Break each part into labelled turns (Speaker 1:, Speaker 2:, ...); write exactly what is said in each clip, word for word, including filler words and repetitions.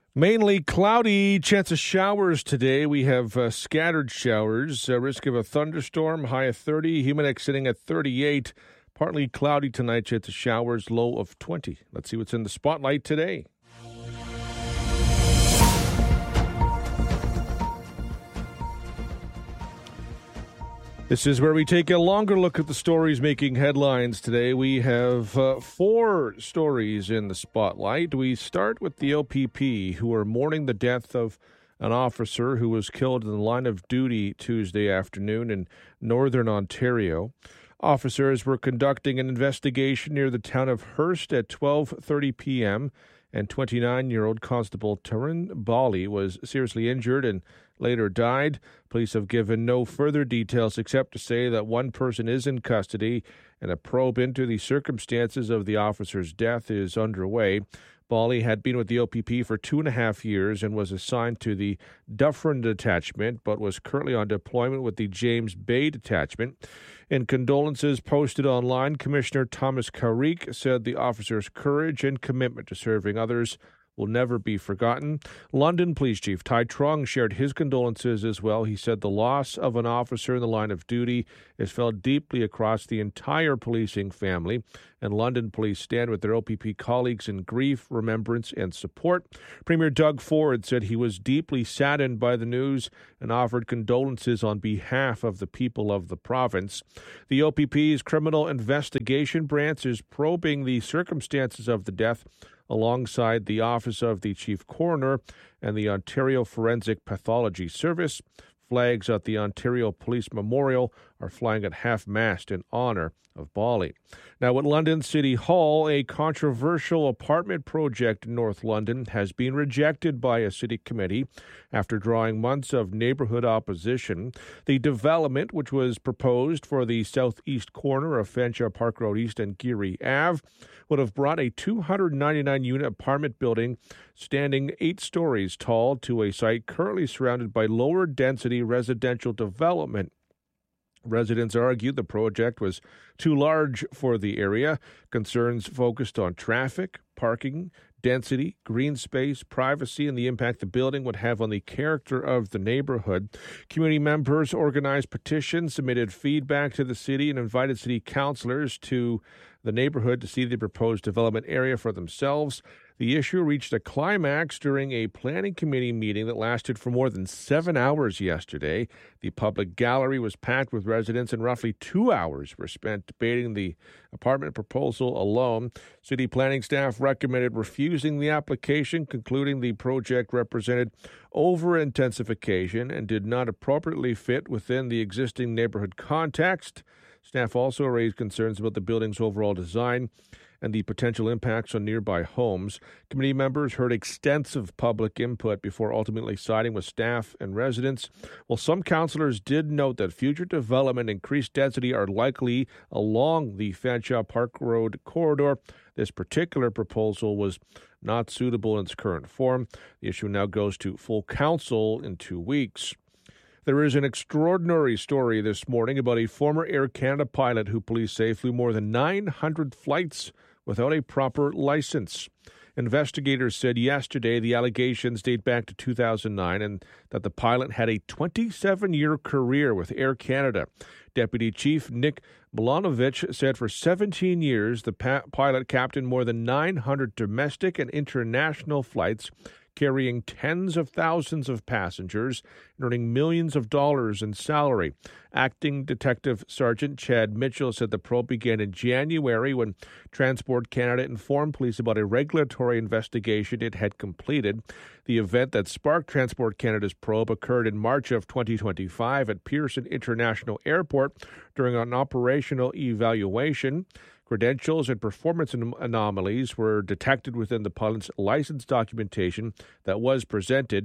Speaker 1: Mainly cloudy, chance of showers today. We have uh, scattered showers, uh, risk of a thunderstorm, high of thirty, Humidex sitting at thirty-eight. Partly cloudy tonight, chance of showers, low of twenty. Let's see what's in the spotlight today. This is where we take a longer look at the stories making headlines today. We have uh, four stories in the spotlight. We start with the O P P, who are mourning the death of an officer who was killed in the line of duty Tuesday afternoon in northern Ontario. Officers were conducting an investigation near the town of Hearst at twelve thirty p.m., and twenty-nine-year-old Constable Tarun Bali was seriously injured and later died. Police have given no further details except to say that one person is in custody and a probe into the circumstances of the officer's death is underway. Bali had been with the O P P for two and a half years and was assigned to the Dufferin Detachment, but was currently on deployment with the James Bay Detachment. In condolences posted online, Commissioner Thomas Carrick said the officer's courage and commitment to serving others will never be forgotten. London Police Chief Ty Trong shared his condolences as well. He said the loss of an officer in the line of duty is felt deeply across the entire policing family, and London Police stand with their O P P colleagues in grief, remembrance, and support. Premier Doug Ford said he was deeply saddened by the news and offered condolences on behalf of the people of the province. The O P P's Criminal Investigation Branch is probing the circumstances of the death alongside the Office of the Chief Coroner and the Ontario Forensic Pathology Service. Flags at the Ontario Police Memorial are flying at half-mast in honor of Bali. Now, at London City Hall, a controversial apartment project in North London has been rejected by a city committee after drawing months of neighbourhood opposition. The development, which was proposed for the southeast corner of Fanshawe Park Road East and Geary Avenue, would have brought a two hundred ninety-nine unit apartment building standing eight stories tall to a site currently surrounded by lower density residential development. Residents argued the project was too large for the area. Concerns focused on traffic, parking, density, green space, privacy, and the impact the building would have on the character of the neighborhood. Community members organized petitions, submitted feedback to the city, and invited city councillors to the neighborhood to see the proposed development area for themselves. The issue reached a climax during a planning committee meeting that lasted for more than seven hours yesterday. The public gallery was packed with residents, and roughly two hours were spent debating the apartment proposal alone. City planning staff recommended refusing the application, concluding the project represented over-intensification and did not appropriately fit within the existing neighborhood context. Staff also raised concerns about the building's overall design and the potential impacts on nearby homes. Committee members heard extensive public input before ultimately siding with staff and residents. While some councillors did note that future development and increased density are likely along the Fanshawe Park Road corridor, this particular proposal was not suitable in its current form. The issue now goes to full council in two weeks. There is an extraordinary story this morning about a former Air Canada pilot who police say flew more than nine hundred flights without a proper license. Investigators said yesterday the allegations date back to two thousand nine and that the pilot had a twenty-seven-year career with Air Canada. Deputy Chief Nick Milanovich said for seventeen years the pa- pilot captained more than nine hundred domestic and international flights, carrying tens of thousands of passengers and earning millions of dollars in salary. Acting Detective Sergeant Chad Mitchell said the probe began in January when Transport Canada informed police about a regulatory investigation it had completed. The event that sparked Transport Canada's probe occurred in March of twenty twenty-five at Pearson International Airport during an operational evaluation. Credentials and performance anom- anomalies were detected within the pilot's license documentation that was presented.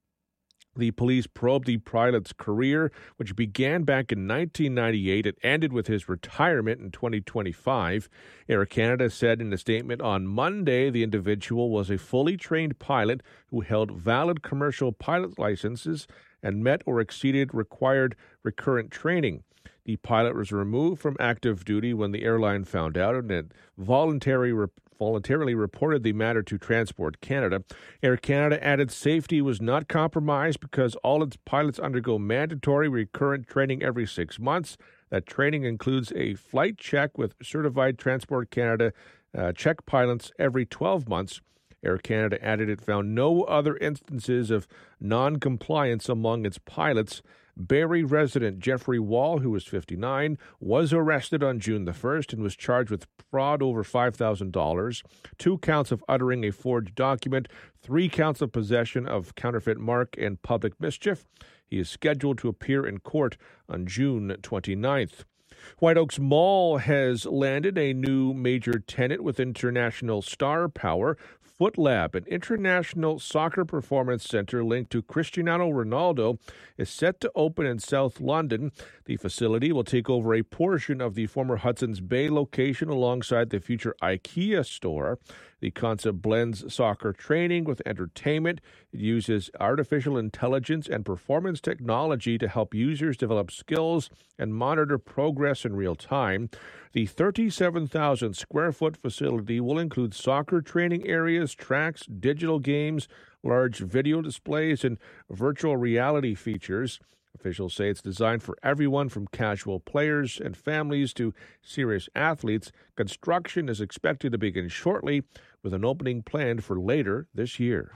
Speaker 1: The police probed the pilot's career, which began back in nineteen ninety-eight and ended with his retirement in twenty twenty-five. Air Canada said in a statement on Monday the individual was a fully trained pilot who held valid commercial pilot licenses and met or exceeded required recurrent training. The pilot was removed from active duty when the airline found out, and a voluntary re- voluntarily reported the matter to Transport Canada. Air Canada added safety was not compromised because all its pilots undergo mandatory recurrent training every six months. That training includes a flight check with certified Transport Canada uh, check pilots every twelve months. Air Canada added it found no other instances of non-compliance among its pilots. Barrie resident Jeffrey Wall, who was fifty-nine, was arrested on June the first and was charged with fraud over five thousand dollars, two counts of uttering a forged document, three counts of possession of counterfeit mark, and public mischief. He is scheduled to appear in court on June twenty-ninth. White Oaks Mall has landed a new major tenant with international star power. FootLab, an international soccer performance center linked to Cristiano Ronaldo, is set to open in South London. The facility will take over a portion of the former Hudson's Bay location alongside the future IKEA store. The concept blends soccer training with entertainment. It uses artificial intelligence and performance technology to help users develop skills and monitor progress in real time. The thirty-seven thousand square foot facility will include soccer training areas, tracks, digital games, large video displays, and virtual reality features. Officials say it's designed for everyone from casual players and families to serious athletes. Construction is expected to begin shortly, with an opening planned for later this year.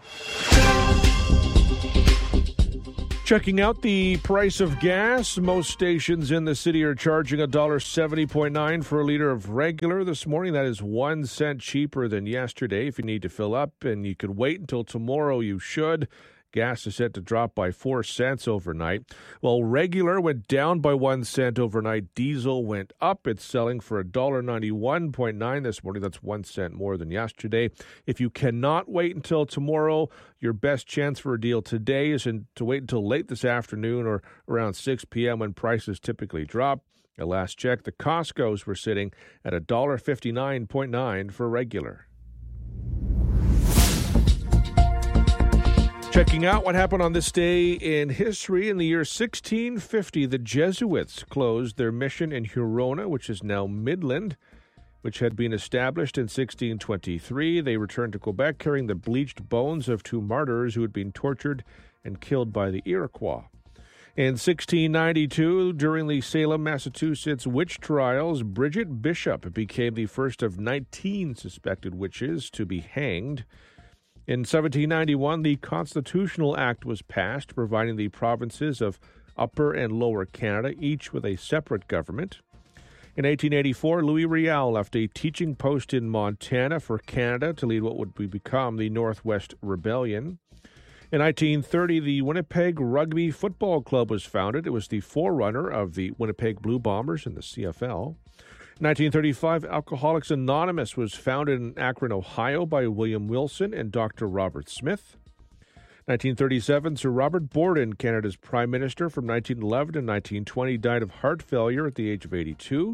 Speaker 1: Checking out the price of gas, most stations in the city are charging one dollar seventy point nine for a liter of regular this morning. That is one cent cheaper than yesterday. If you need to fill up and you could wait until tomorrow, you should. Gas is set to drop by four cents overnight. While regular went down by one cent overnight, diesel went up. It's selling for one dollar ninety-one point nine this morning. That's one cent more than yesterday. If you cannot wait until tomorrow, your best chance for a deal today is in, to wait until late this afternoon or around six p.m. when prices typically drop. At last check, the Costco's were sitting at one dollar fifty-nine point nine for regular. Checking out what happened on this day in history. In the year sixteen fifty, the Jesuits closed their mission in Huronia, which is now Midland, which had been established in sixteen twenty-three. They returned to Quebec carrying the bleached bones of two martyrs who had been tortured and killed by the Iroquois. In sixteen ninety-two, during the Salem, Massachusetts witch trials, Bridget Bishop became the first of nineteen suspected witches to be hanged. In seventeen ninety-one, the Constitutional Act was passed, providing the provinces of Upper and Lower Canada, each with a separate government. In eighteen eighty-four, Louis Riel left a teaching post in Montana for Canada to lead what would become the Northwest Rebellion. In nineteen thirty, the Winnipeg Rugby Football Club was founded. It was the forerunner of the Winnipeg Blue Bombers in the C F L. In nineteen thirty-five, Alcoholics Anonymous was founded in Akron, Ohio by William Wilson and Doctor Robert Smith. nineteen thirty-seven, Sir Robert Borden, Canada's Prime Minister from nineteen eleven to nineteen twenty, died of heart failure at the age of eighty-two.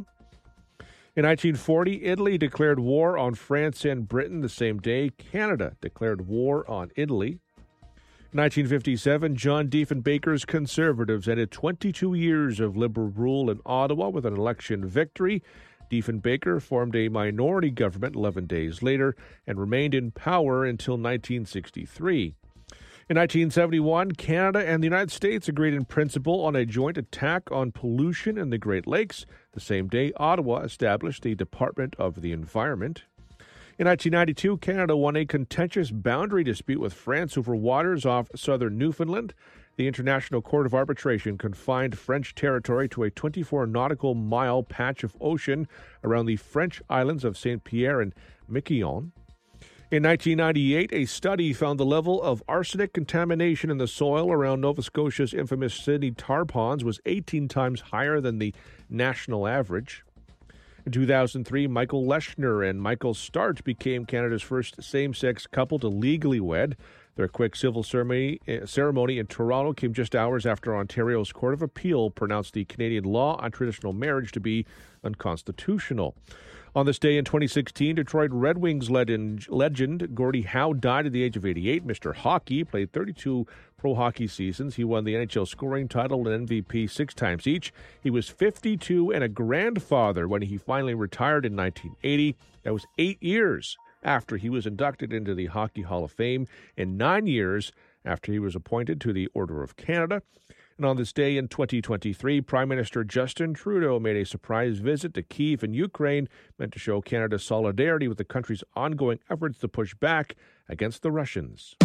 Speaker 1: In nineteen forty, Italy declared war on France and Britain. The same day, Canada declared war on Italy. In nineteen fifty-seven, John Diefenbaker's Conservatives ended twenty-two years of Liberal rule in Ottawa with an election victory. Diefenbaker formed a minority government eleven days later and remained in power until nineteen sixty-three. In nineteen seventy-one, Canada and the United States agreed in principle on a joint attack on pollution in the Great Lakes. The same day, Ottawa established the Department of the Environment. In nineteen ninety-two, Canada won a contentious boundary dispute with France over waters off southern Newfoundland. The International Court of Arbitration confined French territory to a twenty-four nautical mile patch of ocean around the French islands of Saint Pierre and Miquelon. In nineteen ninety-eight, a study found the level of arsenic contamination in the soil around Nova Scotia's infamous Sydney tar ponds was eighteen times higher than the national average. In two thousand three, Michael Leshner and Michael Start became Canada's first same-sex couple to legally wed. Their quick civil ceremony, ceremony in Toronto came just hours after Ontario's Court of Appeal pronounced the Canadian law on traditional marriage to be unconstitutional. On this day in twenty sixteen, Detroit Red Wings legend, legend Gordie Howe died at the age of eighty-eight. Mister Hockey played thirty-two pro hockey seasons. He won the N H L scoring title and M V P six times each. He was fifty-two and a grandfather when he finally retired in nineteen eighty. That was eight years after he was inducted into the Hockey Hall of Fame and nine years after he was appointed to the Order of Canada. And on this day in twenty twenty-three, Prime Minister Justin Trudeau made a surprise visit to Kyiv in Ukraine, meant to show Canada's solidarity with the country's ongoing efforts to push back against the Russians.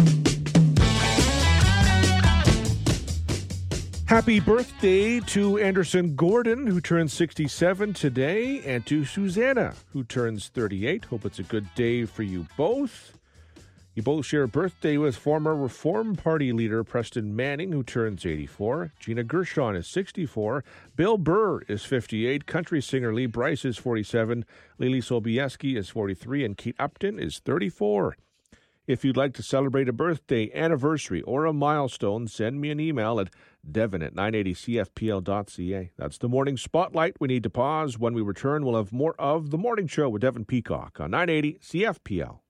Speaker 1: Happy birthday to Anderson Gordon, who turns sixty-seven today, and to Susanna, who turns thirty-eight. Hope it's a good day for you both. You both share a birthday with former Reform Party leader Preston Manning, who turns eighty-four. Gina Gershon is sixty-four. Bill Burr is fifty-eight. Country singer Lee Brice is forty-seven. Lily Sobieski is forty-three. And Kate Upton is thirty-four. If you'd like to celebrate a birthday, anniversary, or a milestone, send me an email at devon at nine eighty c f p l dot c a. That's the Morning Spotlight. We need to pause. When we return, we'll have more of The Morning Show with Devon Peacock on nine eighty C F P L.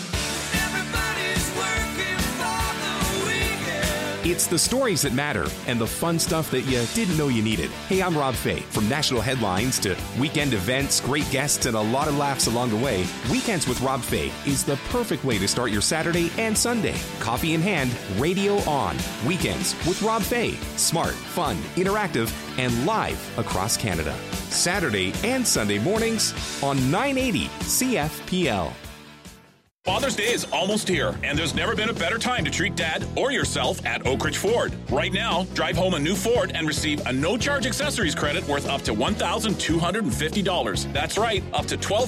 Speaker 2: It's the stories that matter and the fun stuff that you didn't know you needed. Hey, I'm Rob Fay. From national headlines to weekend events, great guests, and a lot of laughs along the way, Weekends with Rob Fay is the perfect way to start your Saturday and Sunday. Coffee in hand, radio on. Weekends with Rob Fay. Smart, fun, interactive, and live across Canada. Saturday and Sunday mornings on nine eighty C F P L.
Speaker 3: Father's Day is almost here, and there's never been a better time to treat Dad or yourself at Oak Ridge Ford. Right now, drive home a new Ford and receive a no-charge accessories credit worth up to one thousand two hundred fifty dollars. That's right, up to twelve